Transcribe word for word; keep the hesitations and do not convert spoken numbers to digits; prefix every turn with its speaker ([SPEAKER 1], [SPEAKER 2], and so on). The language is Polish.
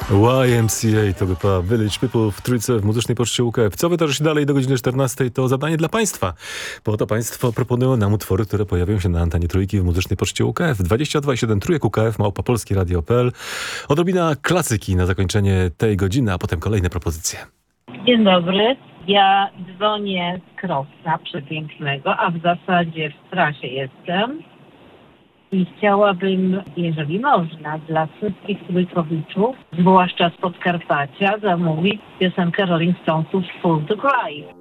[SPEAKER 1] Y M C A to grupa Village People w Trójce w Muzycznej Poczcie U K F. Co wydarzy się dalej do godziny czternastej, to zadanie dla Państwa, bo to Państwo proponują nam utwory, które pojawią się na antenie Trójki w Muzycznej Poczcie U K F. dwadzieścia dwa siedem Trójek U K F, małpa polskie radio kropka p l. Odrobina klasyki na zakończenie tej godziny, a potem kolejne propozycje.
[SPEAKER 2] Dzień dobry. Ja dzwonię z Krosna Przepięknego, a w zasadzie w trasie jestem. I chciałabym, jeżeli można, dla wszystkich trójkowiczów, zwłaszcza z Podkarpacia, zamówić piosenkę Rolling Stonesów Full to Cry.